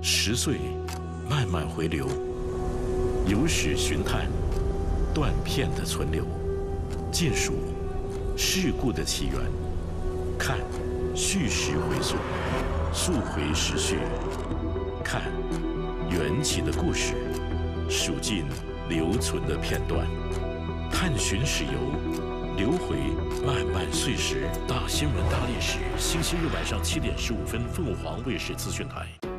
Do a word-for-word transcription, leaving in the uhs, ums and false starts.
十岁，慢慢回流，有史寻探，断片的存留，见数事故的起源，看叙事回溯，溯回时序，看缘起的故事，数尽留存的片段，探寻史游，流回漫漫岁时。大新闻大历史，星期日晚上七点十五分，凤凰卫视资讯台。